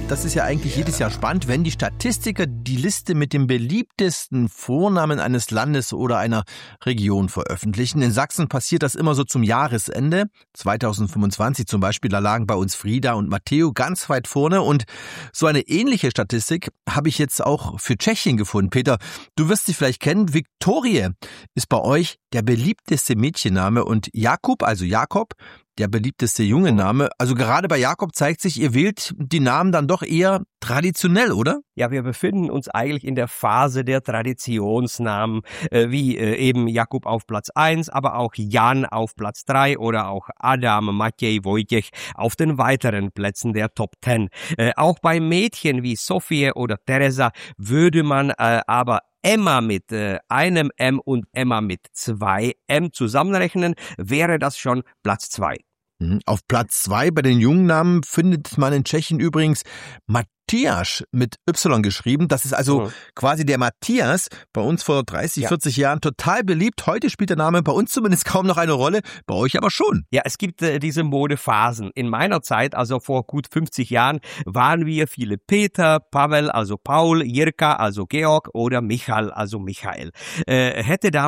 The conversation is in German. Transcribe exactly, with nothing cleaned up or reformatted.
das ist ja eigentlich jedes Jahr spannend, wenn die Statistiker die Liste mit den beliebtesten Vornamen eines Landes oder einer Region veröffentlichen. In Sachsen passiert das immer so zum Jahresende. zweitausendfünfundzwanzig zum Beispiel, da lagen bei uns Frida und Matteo ganz weit vorne. Und so eine ähnliche Statistik habe ich jetzt auch für Tschechien gefunden. Peter, du wirst sie vielleicht kennen. Viktorie ist bei euch der beliebteste Mädchenname und Jakub, also Jakob, der beliebteste junge Name. Also gerade bei Jakob zeigt sich, ihr wählt die Namen dann doch eher traditionell, oder? Ja, wir befinden uns eigentlich in der Phase der Traditionsnamen, äh, wie äh, eben Jakub auf Platz eins, aber auch Jan auf Platz drei oder auch Adam, Matěj, Vojtěch auf den weiteren Plätzen der Top zehn. Äh, auch bei Mädchen wie Sophie oder Teresa würde man äh, aber Emma mit äh, einem M und Emma mit zwei M zusammenrechnen, wäre das schon Platz zwei. Auf Platz zwei bei den jungen Namen findet man in Tschechien übrigens Matthias mit Y geschrieben. Das ist also mhm. quasi der Matthias, bei uns vor dreißig, ja. vierzig Jahren total beliebt. Heute spielt der Name bei uns zumindest kaum noch eine Rolle, bei euch aber schon. Ja, es gibt äh, diese Modephasen. In meiner Zeit, also vor gut fünfzig Jahren, waren wir viele Peter, Pavel, also Paul, Jirka, also Georg oder Michal, also Michael. Äh, hätte da